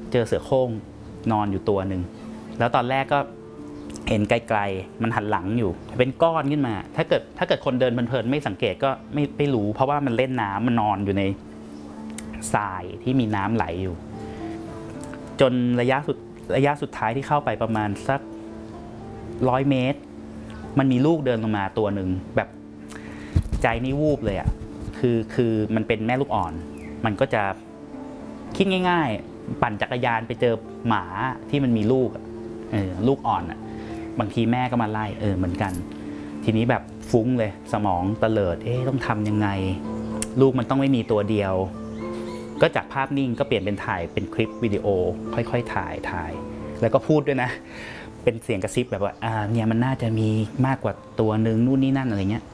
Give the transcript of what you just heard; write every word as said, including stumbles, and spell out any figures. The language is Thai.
เจอเสือโคร่งนอนอยู่ตัวหนึ่งแล้วตอนแรกก็เห็นไกลๆมันหันหลังอยู่เป็นก้อนขึ้นมาถ้าเกิดถ้าเกิดคนเดินเพลินๆไม่สังเกตก็ไม่ไม่รู้เพราะว่ามันเล่นน้ำมันนอนอยู่ในทรายที่มีน้ำไหลอยู่จนระยะสุดระยะสุดท้ายที่เข้าไปประมาณสักร้อยเมตรมันมีลูกเดินลงมาตัวหนึ่งแบบใจนี่วูบเลยอ่ะคือคือมันเป็นแม่ลูกอ่อนมันก็จะคิดง่ายๆปั่นจักรยานไปเจอหมาที่มันมีลูกเออลูกอ่อนอ่ะบางทีแม่ก็มาไล่เออเหมือนกันทีนี้แบบฟุ้งเลยสมองเตลิดเอ๊ะต้องทำยังไงลูกมันต้องไม่มีตัวเดียวก็จากภาพนิ่งก็เปลี่ยนเป็นถ่ายเป็นคลิปวิดีโอค่อยๆถ่ายถ่ายแล้วก็พูดด้วยนะเป็นเสียงกระซิบแบบว่าอ่าเนี่ยมันน่าจะมีมากกว่าตัวนึงนู่นนี่นั่นอะไรเงี้ย